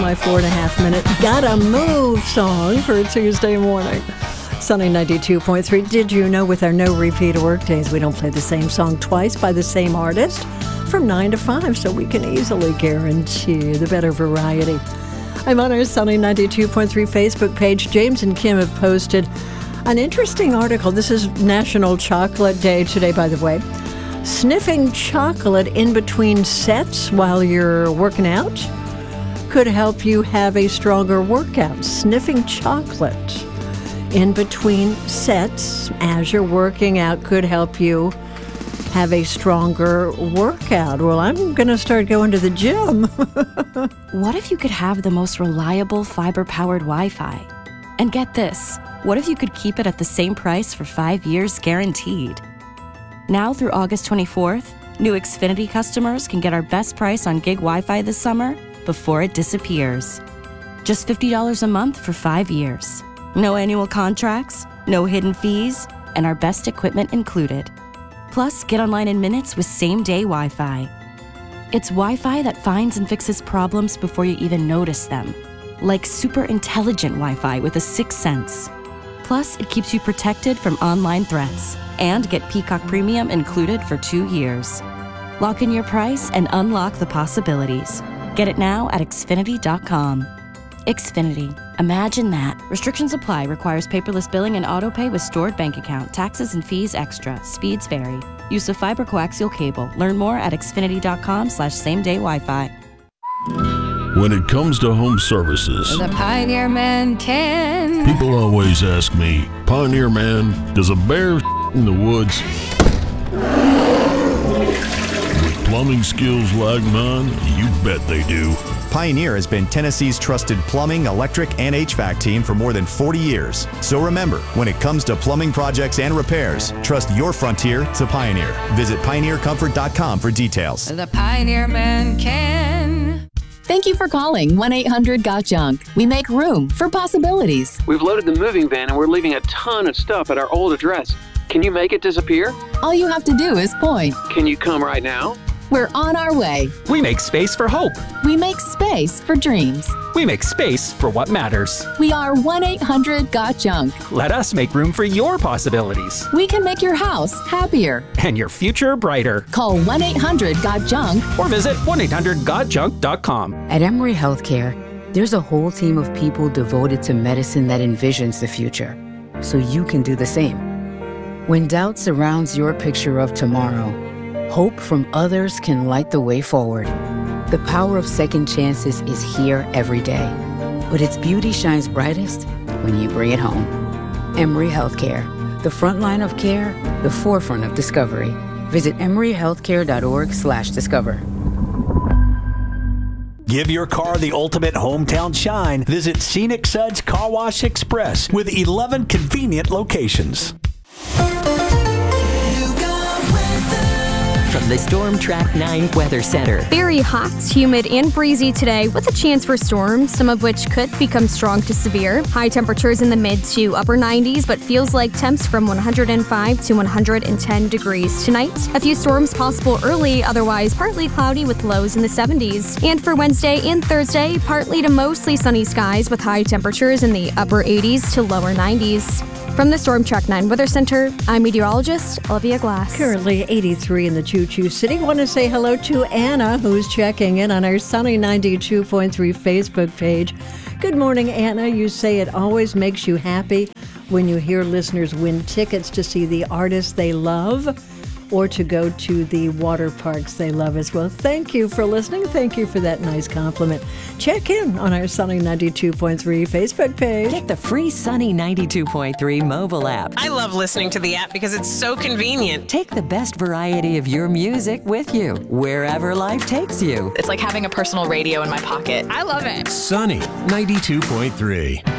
my 4.5-minute Gotta Move song for a Tuesday morning. Sunny 92.3. Did you know with our no repeat workdays, we don't play the same song twice by the same artist from 9 to 5, so we can easily guarantee the better variety. I'm on our Sunny 92.3 Facebook page. James and Kim have posted an interesting article. This is National Chocolate Day today, by the way. Sniffing chocolate in between sets while you're working out could help you have a stronger workout. Sniffing chocolate in between sets as you're working out could help you have a stronger workout. Well, I'm going to start going to the gym. What if you could have the most reliable fiber-powered Wi-Fi? And get this, what if you could keep it at the same price for 5 years guaranteed? Now through August 24th, new Xfinity customers can get our best price on gig Wi-Fi this summer before it disappears. Just $50 a month for 5 years. No annual contracts, no hidden fees, and our best equipment included. Plus, get online in minutes with same-day Wi-Fi. It's Wi-Fi that finds and fixes problems before you even notice them. Like super intelligent Wi-Fi with a sixth sense. Plus, it keeps you protected from online threats. And get Peacock Premium included for 2 years. Lock in your price and unlock the possibilities. Get it now at Xfinity.com. Xfinity. Imagine that. Restrictions apply. Requires paperless billing and autopay with stored bank account. Taxes and fees extra. Speeds vary. Use of fiber coaxial cable. Learn more at Xfinity.com/same-day Wi-Fi. When it comes to home services, The Pioneer Man can. people always ask me, Pioneer Man, does a bear in the woods with plumbing skills like mine? You bet they do. Pioneer has been Tennessee's trusted plumbing, electric, and HVAC team for more than 40 years. So remember, when it comes to plumbing projects and repairs, trust your frontier to Pioneer. Visit pioneercomfort.com for details. The Pioneer Man can. Thank you for calling 1-800-GOT-JUNK. We make room for possibilities. We've loaded the moving van and we're leaving a ton of stuff at our old address. Can you make it disappear? All you have to do is point. Can you come right now? We're on our way. We make space for hope. We make space for dreams. We make space for what matters. We are 1-800-GOT-JUNK. Let us make room for your possibilities We can make your house happier. and your future brighter. Call 1-800-GOT-JUNK. Or visit 1-800-GOT-JUNK.com. At Emory Healthcare, there's a whole team of people devoted to medicine that envisions the future, so you can do the same. When doubt surrounds your picture of tomorrow, hope from others can light the way forward. The power of second chances is here every day, but its beauty shines brightest when you bring it home. Emory Healthcare, the front line of care, the forefront of discovery. Visit emoryhealthcare.org/discover. Give your car the ultimate hometown shine. Visit Scenic Suds Car Wash Express with 11 convenient locations. From the Storm Track 9 Weather Center. Very hot, humid, and breezy today with a chance for storms, some of which could become strong to severe. High temperatures in the mid to upper 90s, but feels like temps from 105 to 110 degrees tonight. A few storms possible early, otherwise partly cloudy with lows in the 70s. And for Wednesday and Thursday, partly to mostly sunny skies with high temperatures in the upper 80s to lower 90s. From the Storm Track 9 Weather Center, I'm meteorologist Olivia Glass. Currently 83 in the Choo Choo City. Want to say hello to Anna, who's checking in on our Sunny 92.3 Facebook page. Good morning, Anna. You say it always makes you happy when you hear listeners win tickets to see the artists they love or to go to the water parks they love as well. Thank you for listening. Thank you for that nice compliment. Check in on our Sunny 92.3 Facebook page. Get the free Sunny 92.3 mobile app. I love listening to the app because it's so convenient. Take the best variety of your music with you, wherever life takes you. It's like having a personal radio in my pocket. I love it. Sunny 92.3.